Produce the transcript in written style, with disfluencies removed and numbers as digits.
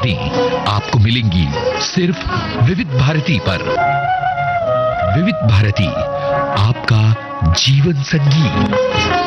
बातें आपको मिलेंगी सिर्फ विविध भारती पर। विविध भारती, आपका जीवन संगीत।